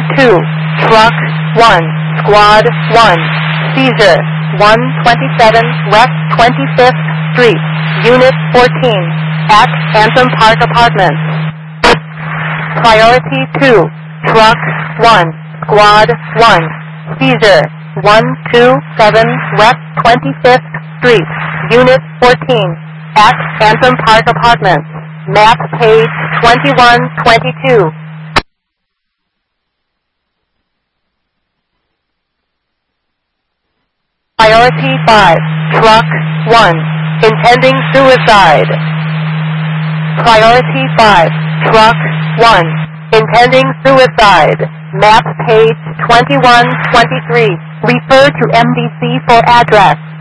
2, Truck 1, Squad 1, Seizure 127 West 25th Street, Unit 14, at Anthem Park Apartments. Priority 2, Truck 1, Squad 1, Seizure 127 West 25th Street, Unit 14, at Anthem Park Apartments. Map page 2122. Priority 5, Truck 1, intending suicide. Priority 5, Truck 1, intending suicide. Map page 2123. Refer to MDC for address.